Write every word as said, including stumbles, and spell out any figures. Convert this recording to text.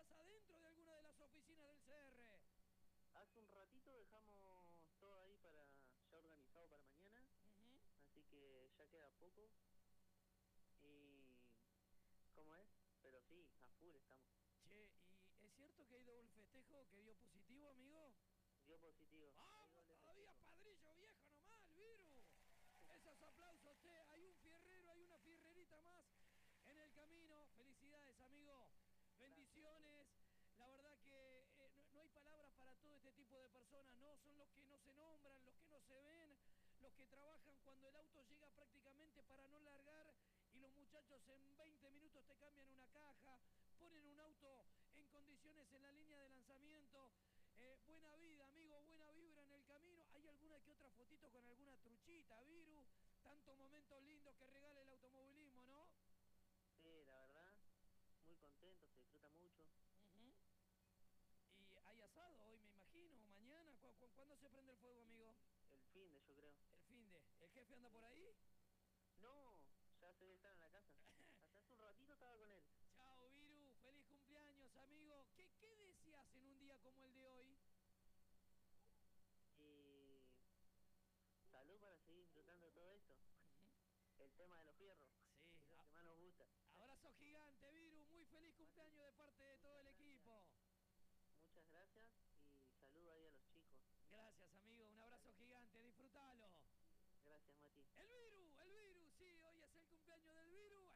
estás adentro de alguna de las oficinas del C R? Hace un ratito dejamos todo ahí para ya organizado para mañana, uh-huh. Así que ya queda poco. Y... ¿cómo es? Pero sí, a full estamos. Che, ¿y es cierto que hay doble festejo que dio positivo, amigo? Dio positivo. ¡Vamos, todavía festejo. Padrillo viejo nomás, el virus! Esos aplausos, che, hay un fierrero, hay una fierrerita más en el camino. Felicidades, amigo. Bendiciones. Gracias. La verdad que eh, no, no hay palabras para todo este tipo de personas, ¿no? Son los que no se nombran, los que no se ven, los que trabajan cuando el auto llega prácticamente para no largar y los muchachos en veinte minutos te cambian una caja, ponen un auto en condiciones en la línea de lanzamiento. Eh, buena vida, amigo, buena vibra en el camino. ¿Hay alguna que otra fotito con alguna truchita, Viru? Tantos momentos lindos que regala el automovilismo, ¿no? Sí, la verdad, muy contento, se disfruta mucho. Uh-huh. ¿Y hay asado hoy, me imagino, o mañana? ¿Cu cu ¿Cuándo se prende el fuego, amigo? El fin de, yo creo. El fin de. ¿El jefe anda por ahí? No, ya se debe estar en la casa. Hasta hace un ratito estaba con él. Chao, Viru, feliz cumpleaños, amigo. ¿Qué, qué deseas en un día como el de hoy? Y... salud para seguir disfrutando de todo esto. Uh-huh. El tema de los fierros. Sí. Es lo que más nos gusta. Abrazo gigante, Viru. Muy feliz cumpleaños de parte de todo el equipo. Muchas gracias y saludo ahí a los chicos. Gracias, amigo. Un abrazo gigante. Disfrútalo. Gracias, Mati. El Viru, el Viru. Sí, hoy es el cumpleaños del Viru.